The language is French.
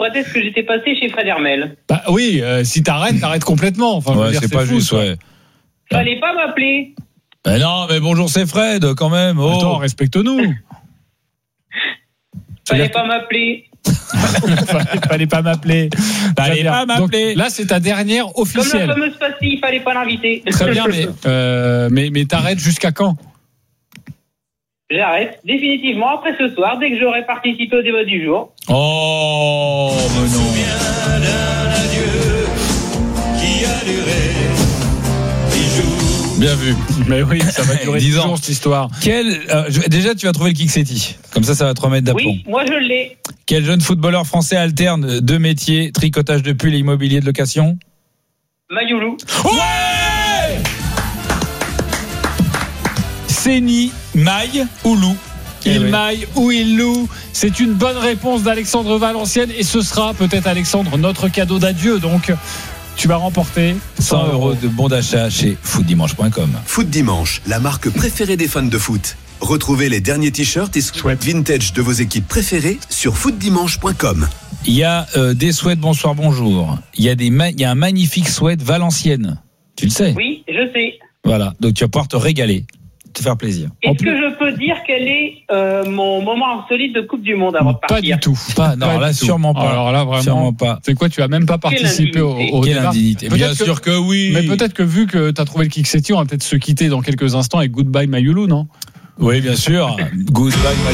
prétexte que j'étais passé chez Fred Hermel. Bah oui, si t'arrêtes complètement. Enfin, je veux dire, c'est pas fou, juste, ça. ouais. Fallait pas m'appeler. Ben non, mais bonjour, c'est Fred, quand même. Oh. Attends, respecte-nous. Fallait pas m'appeler. Fallait pas m'appeler. Fallait pas m'appeler. Donc, là, c'est ta dernière Comme la officielle. fameuse pastille, il fallait pas l'inviter. Très bien, mais t'arrêtes jusqu'à quand? J'arrête définitivement après ce soir, dès que j'aurai participé au débat du jour. Oh, mais non. Bien vu. Mais oui, ça va durer 10 10 ans ans cette histoire. Déjà, tu vas trouver le Kiksetti. Comme ça va te remettre d'aplomb. Oui, moi je l'ai. Quel jeune footballeur français alterne deux métiers, tricotage de pull et immobilier de location? Mayoulou. Ouais! Séni, Maille ou Lou? Il maille ou il loue. C'est une bonne réponse d'Alexandre Valenciennes et ce sera peut-être, Alexandre, notre cadeau d'adieu. Donc, tu vas remporter 100 € de bon d'achat chez footdimanche.com. Foot Dimanche, la marque préférée des fans de foot. Retrouvez les derniers t-shirts et sweats vintage de vos équipes préférées sur footdimanche.com. Il y a des sweats bonsoir bonjour. Il y a un magnifique sweat Valenciennes. Tu le sais? Oui, je sais. Voilà, donc tu vas pouvoir te régaler, te faire plaisir. Est-ce que je peux dire quel est mon moment insolite de Coupe du Monde avant de Pas partir? du tout. Non, là du tout. sûrement pas. Alors là, vraiment. Sûrement pas. C'est quoi, tu vas même pas participer au Quelle débat. indignité. Peut-être Bien sûr que oui. Mais peut-être que vu que tu as trouvé le Kiksetti, on va peut-être se quitter dans quelques instants avec Goodbye Mayoulou, non? Oui, bien sûr. Goodbye, my